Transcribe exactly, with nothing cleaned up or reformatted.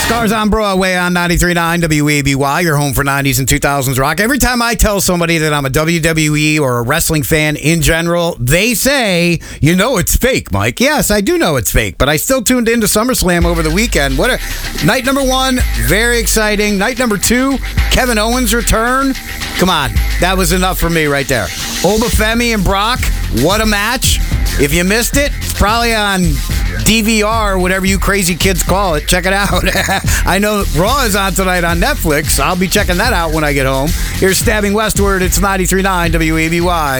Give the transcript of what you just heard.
Scars on Broadway on ninety-three point nine W A B Y, your home for nineties and two thousands rock. Every time I tell somebody that I'm a W W E or a wrestling fan in general, they say, you know it's fake, Mike. Yes, I do know it's fake, but I still tuned into SummerSlam over the weekend. What a night number one, very exciting. Night number two, Kevin Owens' return. Come on, that was enough for me right there. Obafemi and Brock, what a match. If you missed it, it's probably on D V R, whatever you crazy kids call it. Check it out. I know Raw is on tonight on Netflix. I'll be checking that out when I get home. Here's Stabbing Westward. It's ninety-three point nine W A B Y.